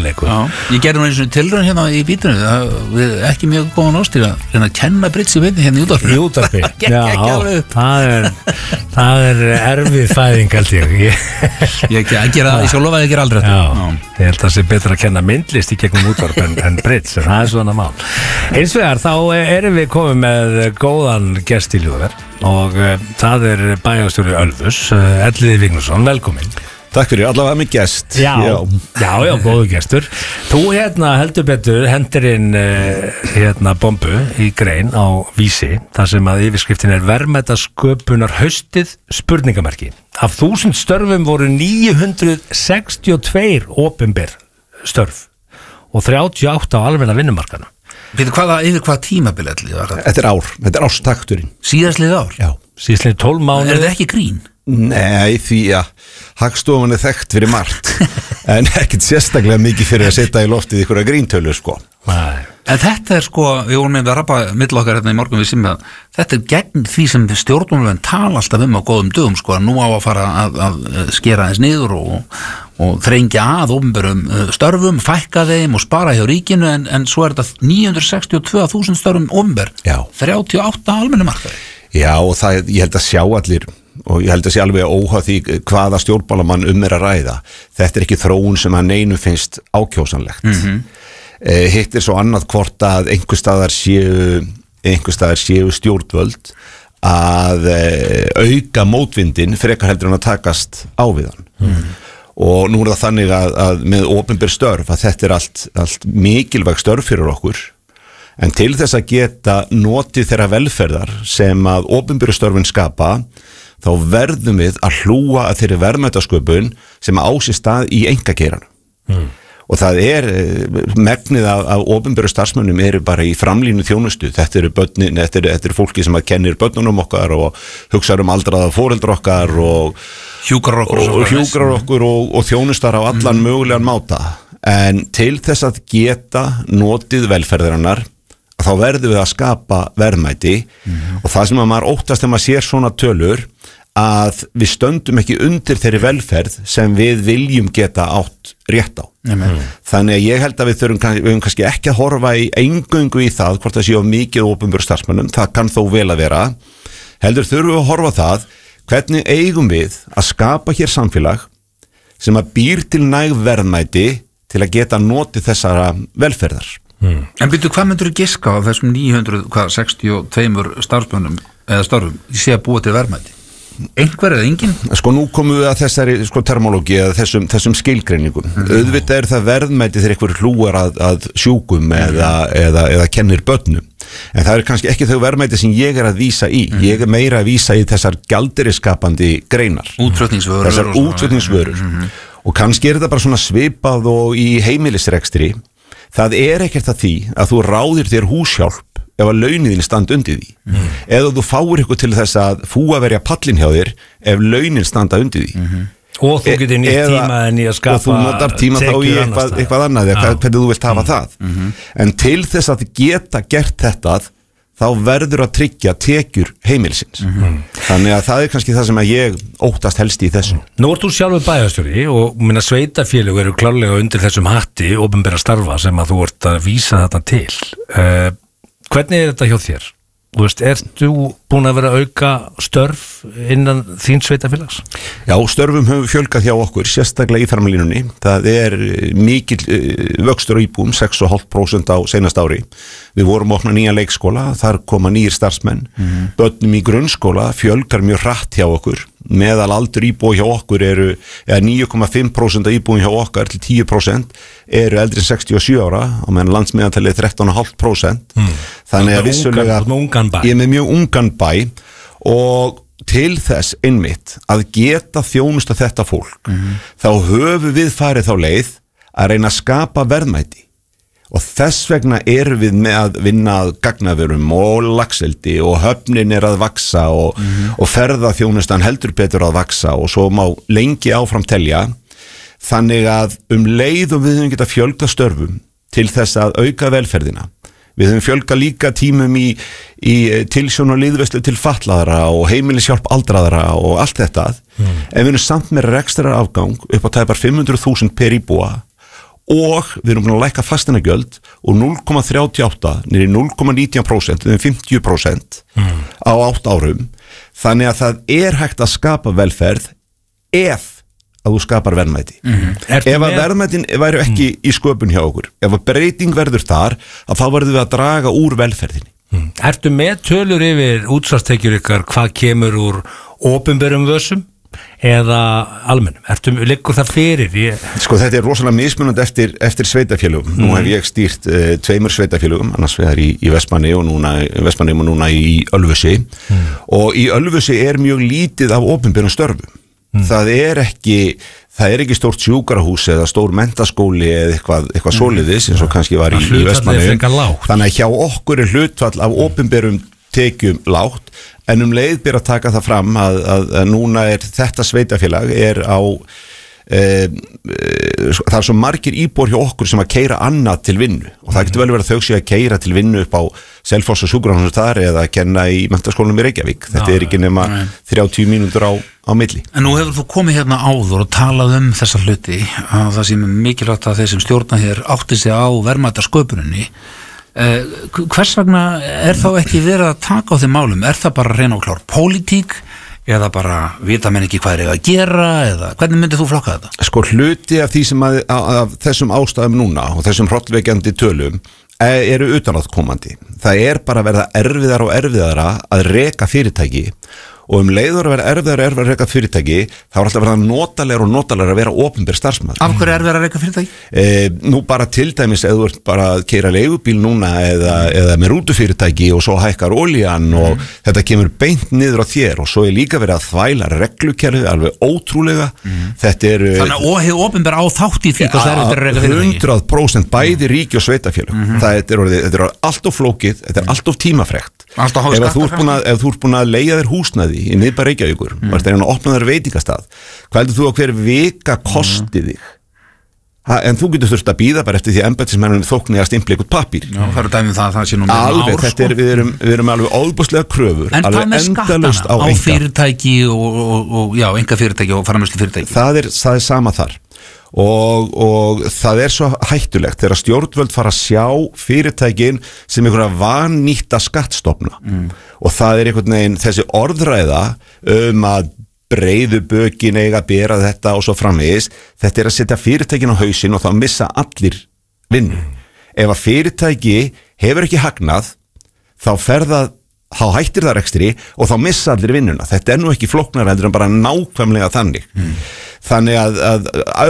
leikur. Ég gerði eins og tilraun hérna í bítinu, við ekki mjög góðan ást til að reyna að kenna Britsi vinni hérna í útvarpi. Í útvarpi, já, það er erfið fæðing held ég. Ég skal lofa að ég gera aldrei þetta. Já, ég held að það sé betur að kenna myndlist í gegnum útvarp en Brits, en það svona mál. Eins vegar þá erum við komið með góðan gest í Ljóðaver og það er bæjarstjóri Ölfus, Elliði Vignisson, velkomin. Takk fyrir, allavega með gest. Já, góðu gestur. Þú heldur betur hendir inn bombu í grein á Vísi, þar sem að yfirskriftin er verðmætasköpunar haustið spurningamerki. Af 1000 störfum voru 962 opinber störf og 38 á almenna vinnumarkaðnum. Yfir hvað tímabil var það? Þetta er árstakturinn. Síðastlið ár? Já. Síðastlið 12 mánuði. Er þetta ekki grín? Nei, því að Hagstofan er þekkt fyrir margt en ekkert sérstaklega mikið fyrir að setja í loftið ykkur að gríntölu, sko. Nei. En þetta er, við vorum með að rappa mill okkar hérna í morgun við Simba, þetta er gegn því sem stjórnmálamenn tala alltaf á góðum dögum, að nú á að fara að skera eins niður og þrengja að opinberum störfum, fækka þeim og spara hjá ríkinu, en svo er þetta 962.000 störfum opinber, 38 almennu markaði. Já, og það, ég held að sjá allir, og ég held að sé alveg óháð því hvaða stjórnmálamann er að ræða. Þetta er ekki þróun sem að neinu finnst ákjósanlegt. Hitt er svo annað hvort að einhvers staðar séu stjórnvöld að auka mótvindin frekar heldur en að takast á við hann. Og nú er það þannig að með opinber störf að þetta er allt mikilvæg störf fyrir okkur, en til þess að geta notið þeirra velferðar sem að opinberu störfin skapa, þá verðum við að hlúa að þeirri verðmætasköpun sem á sér stað í einkageiranum. Og það er megnið af opinberu starfsmönnum eru bara í framlínu þjónustu. Þetta eru börnin, þetta eru fólki sem að kennir börnunum okkar og hugsaður aldraða foreldra okkar og hjúkrar okkur og þjónustar á allan mögulegan máta. En til þess að geta notið velferðarinnar, þá verðum við að skapa verðmæti og það sem að maður óttast þegar maður sér svona tölur, að við stöndum ekki undir þeirri velferð sem við viljum geta átt rétt á. Þannig að ég held að við höfum kannski ekki að horfa í eingöngu í það hvort það séu mikið opinberum starfsmönnum, það kann þó vel að vera. Heldur þurfum við að horfa það hvernig eigum við að skapa hér samfélag sem að býr til næg verðmæti til að geta notið þessara velferðar. En byrju, hvað myndur þú giska á þessum 962 starfsmönnum eða störfum í sé að búa til verðmæti? Einhver eða engin? Nú komum við að þessari termológi eða þessum skilgreiningum. Auðvitað er það verðmæti þegar einhver hlúar að sjúkum eða kennir börnum. En það er kannski ekki þau verðmæti sem ég er að vísa í. Ég er meira að vísa í þessar gjaldeyrisskapandi greinar. Útflutningsvörur. Þessar útflutningsvörur. Og kannski er þetta bara svona svipað og í heimilisrekstri. Það er ekkert að því að þú ráðir þér húshjálp ef að launin standa undir því. Eða þú fáir ykkur til þess að fúa verja pallin hjá þér ef launin standa undir því. Og þú getur nýtt tíma en í að skapa og þú notar tíma þá í eitthvað annað eða hvernig þú vilt hafa það. En til þess að geta gert þetta, þá verður að tryggja tekjur heimilisins. Þannig að það er kannski það sem að ég óttast helst í þessu. Nú ert þú sjálfur bæjarstjóri og sveitarfélög eru klárlega undir þessum hatti opinbera starfa sem að þú ert að vísa þetta til. Hvernig er þetta hjá þér? Ertu búin að vera að auka störf innan þín sveitarfélags? Já, störfum höfum fjölgað hjá okkur, sérstaklega í þarmalínunni. Það er mikill vöxtur á íbúum, 6,5% á seinasta ári. Við vorum að opna nýja leikskóla, þar koma nýjir starfsmenn. Börnum í grunnskóla fjölgar mjög hratt hjá okkur. Meðal aldur íbúi hjá okkur eru 9,5% af íbúin hjá okkar til 10% eru eldri en 67 ára og meðan landsmeðaltalið er 13,5%. Þannig að vissulega ég er með mjög ungan bæ og til þess einmitt að geta þjónusta þetta fólk þá höfum við farið þá leið að reyna að skapa verðmæti. Og þess vegna erum við með að vinna að gagnaverum og laxeldi og höfnin er að vaksa og ferðaþjónustan heldur betur að vaksa og svo má lengi áfram telja. Þannig að leið og við höfum geta fjölga störfum til þess að auka velferðina. Við höfum fjölga líka tímum í tilsjón og liðveislu til fatlaðra og heimilishjálp aldraðra og allt þetta. En við höfum samt með rekstrarafgang upp á tæpar 500.000 per íbúa og við erum búin að lækka fasteinagjöld og 0,38 niður í 0,19% um 50% á 8 árum, þannig að það er hægt að skapa velferð ef að þú skapar verðmæti. Ef að verðmætin væri ekki í sköpun hjá okkur, ef að breyting verður þar, að þá verður við að draga úr velferðinni. Ertu með tölur yfir útsvarstekjur ykkar hvað kemur úr opinberum vössum eða almennum? Liggur það fyrir? Sko þetta er rosalega mismunandi eftir sveitafélögum. Nú hef ég stýrt 2 sveitafélögum, annars vegar í Vestmanni og núna í Ölfusi og í Ölfusi er mjög lítið af opinberum störfum. Það er ekki stórt sjúkrahús eða stór menntaskóli eða eitthvað svoleiðis eins og kannski var í Vestmanni. Þannig að hjá okkur er hlutfall af opinberum tekjum lágt, en leið ber að taka það fram að núna er þetta sveitafélag er á það er svo margir íbúar hjá okkur sem að keyra annað til vinnu og það getur vel verið að þau séu að keyra til vinnu upp á Selfoss og sjúkrahúsinu þar eða að kenna í menntaskólanum í Reykjavík. Þetta er ekki nema 30 mínútur á milli. En nú hefur þú komið hérna áður og talað þessa hluti að það sé mikilvægt að þeir sem stjórna hér átti sig á verðmætasköpuninni. Hvers vegna er þá ekki verið að taka á þeim málum? Er það bara hrein og klár pólitík eða bara vita menn ekki hvað er að gera eða hvernig myndir þú flokka þetta? Sko hluti af því sem af þessum ástæðum núna og þessum hrollvekjandi tölum eru utanaðkomandi. Það er bara að verða erfiðara og erfiðara að reka fyrirtæki og leiður að vera erfiðara að reka fyrirtæki þá er alltaf verða notalegur að vera opinber starfsmaður. Af hverju er erfiðara að reka fyrirtæki? Nú bara til dæmis eða þú ert bara að keyra leigubíl núna eða með rútufyrirtæki og svo hækkar olían og þetta kemur beint niður á þér og svo er líka verið að þvæla reglukerfið alveg ótrúlega. Þetta er þannig að hefur opinber á þátt í því hvað það er að reka fyrirtæki? 100% bæði ríki og sveitafélög. Þetta er allt of flókið, þetta er allt of tímafrekt. Ef þú ert búin að leigja þér húsnæði í miðbæ Reykjavíkur og ert að opna þér veitingastað, hvað heldur þú að hver vika kosti þig? En þú getur þurft að bíða bara eftir því að embættismennunum þókni að stimpla ykkur pappír. Já, það eru dæmið það sé nú alveg, við erum alveg óbúslega kröfur. En hvað með skattana á fyrirtæki og einkafyrirtæki og framleiðslufyrirtæki? Það er sama þar. Og það er svo hættulegt þegar stjórnvöld fara að sjá fyrirtækin sem einhverja vannýtta skattstofna og það er einhvern veginn þessi orðræða að breiðu bökin eiga að bera þetta og svo framvegis. Þetta er að setja fyrirtækin á hausinn og þá missa allir vinnu. Ef að fyrirtæki hefur ekki hagnað þá hættir það rekstri og þá missa allir vinnuna. Þetta er nú ekki flóknara heldur en bara nákvæmlega þannig. Þannig að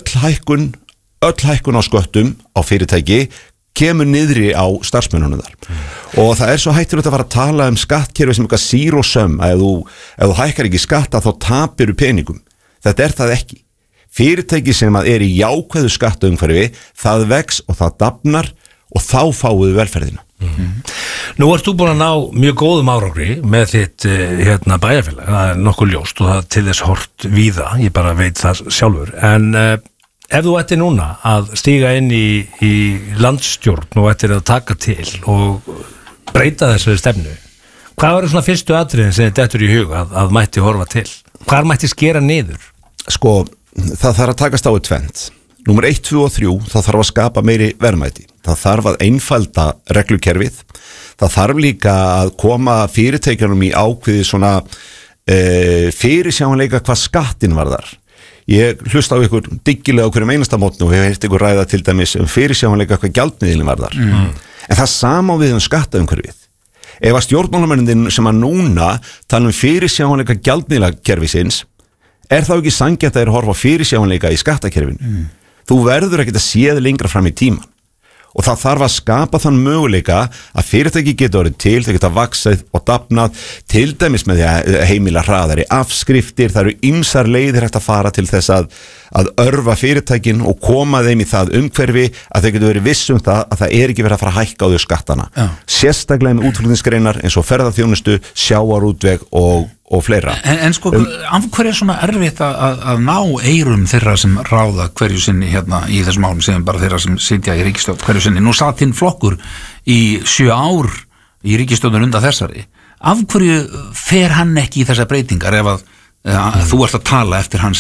öll hækkun á sköttum á fyrirtæki kemur niðri á starfsmennunum þar. Og það er svo hættilegt að fara að tala skattkerfi sem eitthvað zero sum að ef þú hækkar ekki skatta þá tapir peningum. Þetta er það ekki. Fyrirtæki sem er í jákvæðu skattaumhverfi það vex og það dafnar og þá fáið velferðina. Nú ert þú búin að ná mjög góðum árangri með þitt bæjarfélag, það er nokkuð ljóst og það til þess hort víða, ég bara veit það sjálfur, en ef þú ættir núna að stíga inn í landsstjórn og ættir að taka til og breyta þessari stefnu, hvað eru svona fyrstu atriðin sem þetta dettur í huga að mætti horfa til? Hvar mætti skera niður? Sko, það þarf að takast á tvennt. Númer 1, 2 og 3, það þarf að skapa meiri verðmæti. Það þarf að einfalda reglukerfið. Það þarf líka að koma fyrirtækjunum í ákveði svona fyrirsjáanleika hvað skattin varðar. Ég hlusta á ykkur dyggilega á hverjum einasta mótni og hef heyrt ykkur ræða til dæmis fyrirsjáanleika hvað gjaldmiðilinn varðar. En það sama við skattaumhverfið. Ef að stjórnmálamennindin sem að núna tala fyrirsjáanleika gjaldmiðlakerfisins þá ekki sanngjarnt að horfa fyrirsjáanleika í skattakerfinu. Þú verður ekki að séð lengra fram í tíman og það þarf að skapa þann möguleika að fyrirtæki getur orðið til, þau geta vaxið og dafnað, til dæmis með því að heimila hraðari afskriftir. Það eru ýmsar leiðir hægt að fara til þess að örva fyrirtækin og koma þeim í það umhverfi að þau getur verið viss það að það er ekki verið að fara að hækka á þau skattana. Sérstaklega með útflutningsgreinar eins og ferðaþjónustu, sjávarútveg og fleira. En sko, af hverju er svona erfitt að ná eyrum þeirra sem ráða hverju sinni hérna í þessum málum sem bara þeirra sem sitja í ríkisstjórn hverju sinni? Nú satt hinn flokkur í 7 ár í ríkisstjórnum undan þessari. Af hverju fer hann ekki í þessar breytingar ef að þú ert að tala eftir hans línu?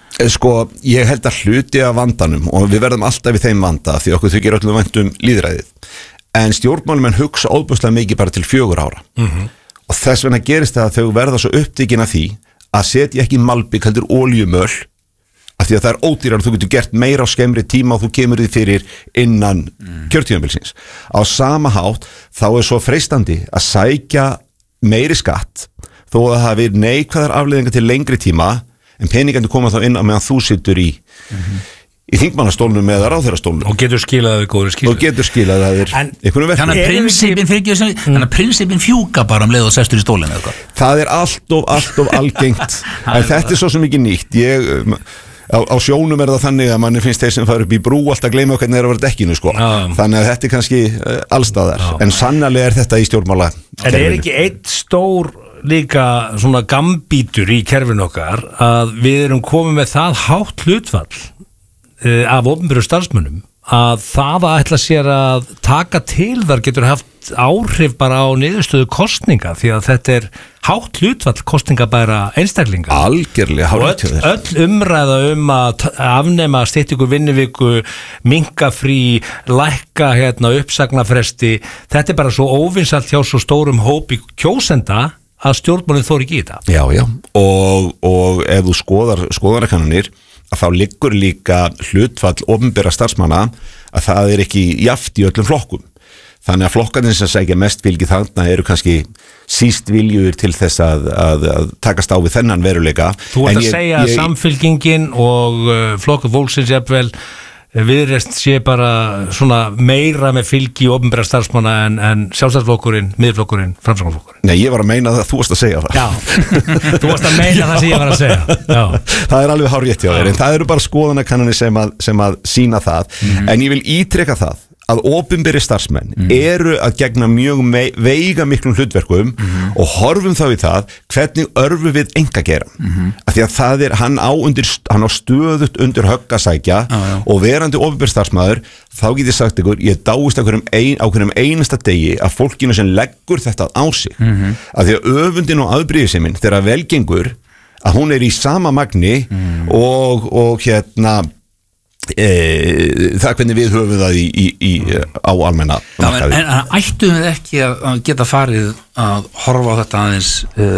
Sko, ég held að hluti af vandanum og við verðum alltaf í þeim vanda því okkur þykir öllum vænt lýðræðið en stjórnmálumenn hugsa óbúslega mikið bara til 4 ára og þess vegna gerist það að þau verða svo upptekin af því að setja ekki malbik heldur olíumöl af því að það ódýrar þú getur gert meira á skemmri tíma og þú kemur því fyrir innan kjörtímabilsins. Á sama hátt þá svo freistandi að sækja meiri skatt þó að það hafi neikvæðar afleiðingar til lengri tíma en peningandi koma þá inn á meðan þú situr í þingmannastólnum eða ráðherrastólnum og getur skilað góðri skilur og getur skilað það einhvernum verkefni. Þannig að prinsipin fjúka bara leið og sestur í stólinn eða eitthvað. Það allt of algengt en þetta svo sem ekki nýtt á sjónum það þannig að manni finnst þeir sem fara upp í brú alltaf gleyma hvernig að vera dekkinu sko. Þannig að þetta kannski allstaðar en sannarlega þetta í stjórnmála en ekki eitt stór líka svona gambítur í kerfinu okkar að við erum komið með það hátt hlutfall af opinberum starfsmönnum að það að ætla sér að taka til þar getur haft áhrif bara á niðurstöðu kostninga því að þetta hátt hlutfall kostningabæra einstaklinga algjörlega og öll umræða að afnema styttingu vinnuviku minnka frí, lækka uppsagnarfresti, þetta bara svo óvinsælt hjá svo stórum hópi kjósenda að stjórnmálinn þori ekki í þetta. Já, og ef þú skoðanakannanir að þá liggur líka hlutfall opinbera starfsmanna að það ekki jaft í öllum flokkum. Þannig að flokkarnir sem sækja mest fylgi þarna eru kannski síst viljur til þess að takast á við þennan veruleika. Þú ert að segja að Samfylkingin og flokkur fólksins jafnvel Viðreisn sé bara svona meira með fylgi í opinbera starfsmanna en Sjálfstæðisflokkurinn, Miðflokkurinn, Framsóknarflokkurinn. Nei, ég var að meina það, þú varst að segja það. Já, þú varst að meina það sem ég var að segja. Já. Það alveg hárrétt hjá þér, en það eru bara skoðanakannanir sem að sýna það, en ég vil ítreka það að opinberi starfsmenn eru að gegna mjög veiga miklum hlutverkum og horfum þá í það hvernig örfum við engageirann af því að það hann á stöðut undir högg að sækja og verandi opinberi starfsmaður þá get ég sagt ykkur, ég dáist á hverjum einasta degi að fólkinu sem leggur þetta á sig af því að öfundin og afbrýðisemin þegar velgengur að hún í sama magni og það hvernig við höfum það á almenna markaði. En ættum við ekki að geta farið að horfa á þetta aðeins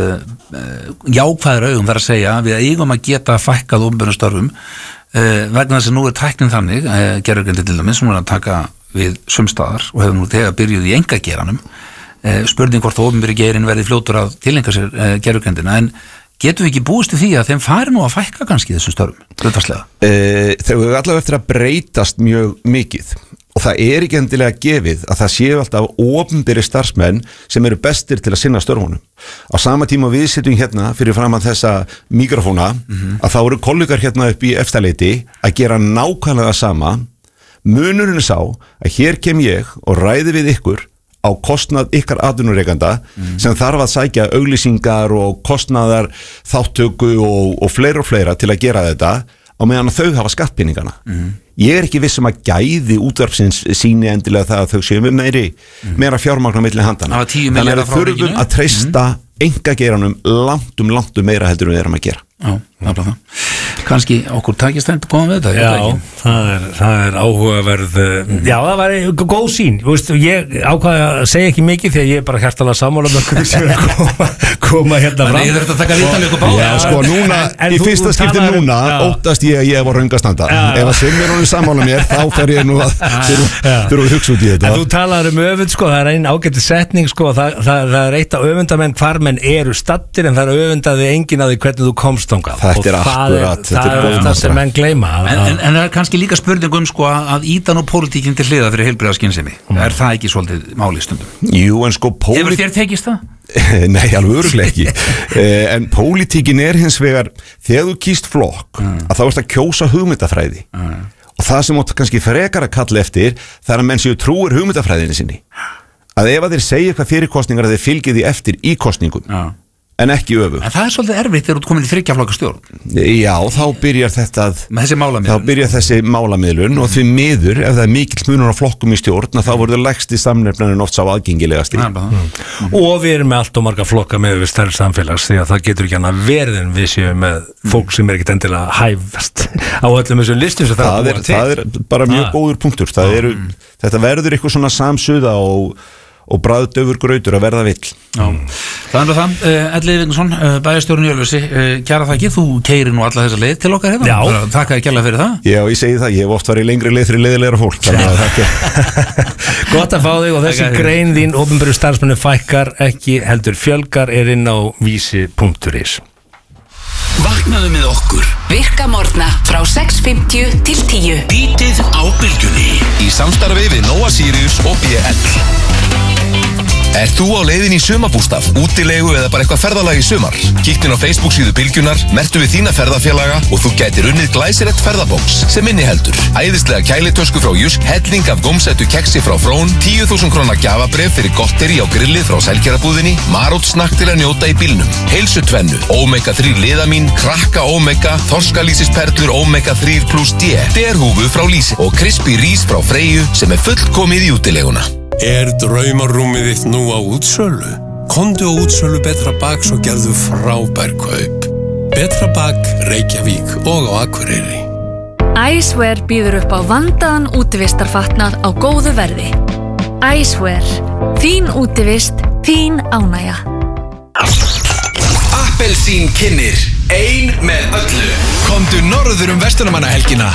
jákvæður augum þar að segja við eigum að geta fækkað opinberum störfum vegna þess að nú tæknin þannig gerðurgreindi til dæmis, hún að taka við sumstaðar og hefur nú þegar byrjuð í engageranum spurning hvort opinberi geirinn verði fljótur að tilengja sér gerðurgreindina en getum við ekki búist í því að þeim fari nú að fækka kannski þessum störfum, hlutvarslega? Þau eru allavega eftir að breytast mjög mikið og það ekki endilega gefið að það séu alltaf opinberi starfsmenn sem eru bestir til að sinna störfunum. Á sama tíma við sittum hérna fyrir fram að þessa mikrofóna að þá eru kollegar hérna upp í Efstaleiti að gera nákvæmlega sama. Munurinn sá að hér kem ég og ræði við ykkur á kostnað ykkar atvinnurekanda sem þarf að sækja auglýsingar og kostnaðar þáttöku og fleira til að gera þetta á meðan þau hafa skattpinningana. Ég ekki viss að gæði útvarpsins síni endilega það að þau séu með meira fjármagn á milli handana. Þannig að þurfum að treysta engageiranum langt meira heldur við erum að gera. Já, það. Kannski okkur takist þetta koma við þetta. Já, það áhugaverð. Já, það var góð sín. Ég ákvaði að segja ekki mikið því að ég er bara hjartalega sammála með hvernig sem koma hérna fram. Ég þurfti að taka viðtal ykkur báða. Já, sko, núna, í fyrsta skipti núna óttast ég var röngastanda. Ef að sem er sammála mér, þá fer ég nú að þurfa að hugsa út í þetta. En þú talar öfund, sko, það ein ágæti setning, sko, það eitt að öfundamenn hvar menn eru stattir en það öfundaði enginn að því hvernig þú komst þangað. Þetta akkurat. Það það sem menn gleyma. En það kannski líka spurning sko að íta nú pólitíkin til hliða fyrir heilbrigða skynsemi. Það ekki svolítið máli stundum? Jú, en sko Hefur þér tekist það? Nei, alveg örugglega ekki. En pólitíkin hins vegar, þegar þú kýst flokk, að þá ert að kjósa hugmyndafræði. Og það sem átt kannski frekar að kalla eftir, það að menn séu trúir hugmyndafræðinni sinni. Að ef að þeir segja eitthvað fyrir kosningar að þeir fylgi því eftir í kosningum. en ekki öfugt. En það svolítið erfitt þegar þú komin í 3 flokka stjórn. Já, þá byrjar þetta með þessi málamiðlun. Þá byrjar þessi málamiðlun og því miður, ef það mikill munur á flokkum í stjórn, þá voru það lægsti samnefnarinn oft sá aðgengilegasti. Og við erum með allt og marga flokka með við stærri samfélags, því að það getur ekki annað verið en við séum með fólk sem ekkert endilega hæfast á öllum þessum listum sem það er bara mjög góður punktur. Þetta verður eitthvað svona samsuða og bragðdöfur grautur að verða vill. Það er það, Elli Vignisson, bæjarstjórinn í Ölfusi, kæra það ekki, þú keyrir nú alla þessa leið til okkar hérna. Já. Þakka þér kærlega fyrir það. Já, ég segi það, ég hef oft farið lengri leið fyrir leiðilegra fólk. Gott að fá þig og þessi grein þín, opinberu starfsmennu fækkar ekki heldur fjölgar er inn á vísi.is. Vaknaðu með okkur. Virka morgna frá 6:50 til 10. Bítið á bylgjunni. Í samstarfi við Nóa Sirius og BL. Er þú á leiðin í sumarbústað, útilegu eða bara eitthvað ferðalag í sumar? Kíktin á Facebook síðu Bylgjunar, mertu við þína ferðafélaga og þú gætir unnið glæsilegt ferðabóks sem inniheldur æðislega kælitösku frá Jysk, helling af gómsættu keksi frá Frón, 10.000 króna gjafabrif fyrir gotteri á grillið frá Selgerabúðinni, marótsnakk til að njóta í bílnum, heilsutvennu, Omega 3 liðamín, krakka Omega, þorskalýsisperlur Omega 3 plus D, derhúfu frá Lýsi og crispy rís frá Freyju sem er fullkomið í útileguna. Draumarúmið þitt nú á útsölu? Komdu á útsölu Betra Bak svo gerðu frábær kaup. Betra Bak, Reykjavík og á Akureyri. Icewear býður upp á vandaðan útivistarfatnað á góðu verði. Icewear. Þín útivist, þín ánægja. Appelsín kynnir, ein með öllu. Komdu norður verslunarmannahelgina.